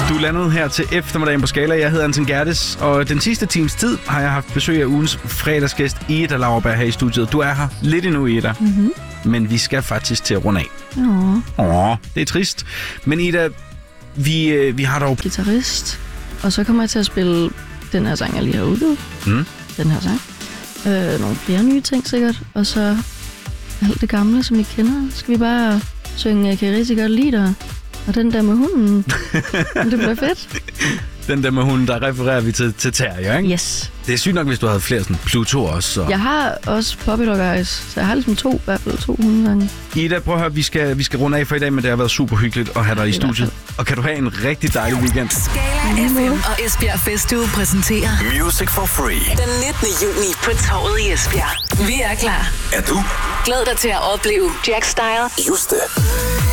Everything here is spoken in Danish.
Du er landet her til eftermiddagen på Skala. Jeg hedder Anton Gerdes, og den sidste times tid har jeg haft besøg af ugens fredagsgæst, Ida Lauerberg, her i studiet. Du er her lidt endnu, Ida. Mm-hmm. Men vi skal faktisk til at runde af. Det er trist. Men Ida, vi har dog... Guitarist, og så kommer jeg til at spille den her sang, jeg lige har udgivet. Den her sang. Nogle flere nye ting sikkert, og så alt det gamle, som I kender. Skal vi bare synge, kan I rigtig godt lide dig? Og den der med hunden. Det bliver fedt. Den der med hunden, der refererer vi til Terrier, ikke? Yes. Det er sygt nok, hvis du havde flere sådan Pluto også. Så. Jeg har også Puppy Dog Eyes, så jeg har ligesom i hvert fald to hundesange. Ida, prøv at høre, vi skal runde af for i dag, men det har været super hyggeligt at have dig i studiet. Og kan du have en rigtig dejlig weekend. Skala FM og Esbjerg Festuge præsenterer Music for Free. Den 19. juni på Torvet i Esbjerg. Vi er klar. Er du? Glæd dig til at opleve Jack Style, Just det.